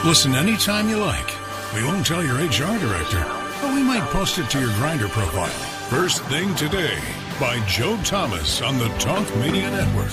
Listen anytime you like. We won't tell your HR director, but we might post it to your Grindr profile. First Thing Today by Joe Thomas on the Talk Media Network.